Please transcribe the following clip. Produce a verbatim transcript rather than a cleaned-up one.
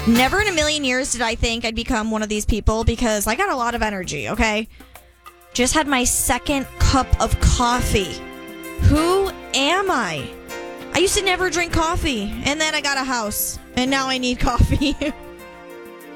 Never in a million years did I think I'd become one of these people because I got a lot of energy, okay? Just had my second cup of coffee. Who am I? I used to never drink coffee, and then I got a house, and now I need coffee.